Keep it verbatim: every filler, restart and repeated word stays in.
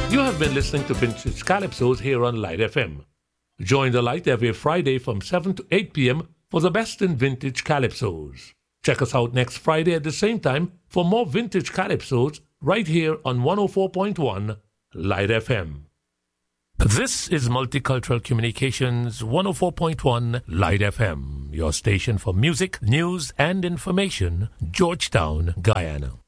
You have been listening to Vintage Calypsos here on Light F M. Join the Light every Friday from seven to eight p.m. for the best in Vintage Calypsos. Check us out next Friday at the same time for more Vintage Calypsos right here on one oh four point one Light F M. This is Multicultural Communications one oh four point one Light F M, your station for music, news, and information, Georgetown, Guyana.